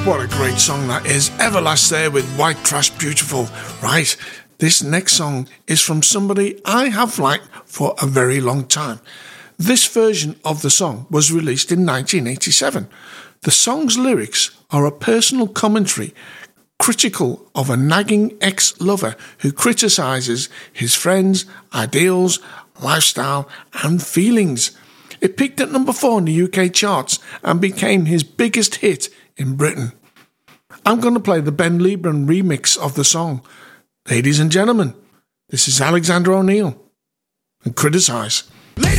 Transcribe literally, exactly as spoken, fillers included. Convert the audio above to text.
What a great song that is. Everlast there with White Trash Beautiful. Right, this next song is from somebody I have liked for a very long time. This version of the song was released in nineteen eighty-seven. The song's lyrics are a personal commentary critical of a nagging ex-lover who criticises his friends' ideals, lifestyle and feelings. It peaked at number four in the U K charts and became his biggest hit in Britain. I'm going to play the Ben Liebran remix of the song. Ladies and gentlemen, this is Alexander O'Neal and Criticise.